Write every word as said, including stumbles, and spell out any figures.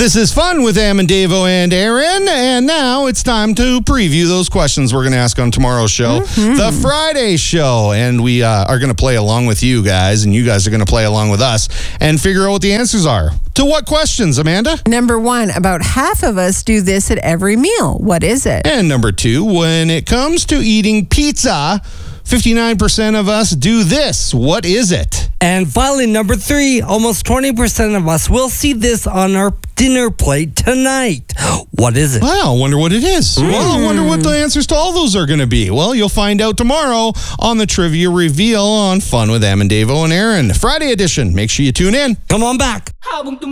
This is Fun with Am and Davo and Aaron, and now it's time to preview those questions we're going to ask on tomorrow's show, mm-hmm. the Friday show, and we uh, are going to play along with you guys, and you guys are going to play along with us and figure out what the answers are. To what questions, Amanda? Number one, about half of us do this at every meal. What is it? And number two, when it comes to eating pizza, fifty-nine percent of us do this. What is it? And finally, number three, almost twenty percent of us will see this on our dinner plate tonight. What is it? Wow, I wonder what it is. Mm. Well, I wonder what the answers to all those are going to be. Well, you'll find out tomorrow on the Trivia Reveal on Fun with Am and Davo and Aaron. Friday edition. Make sure you tune in. Come on back.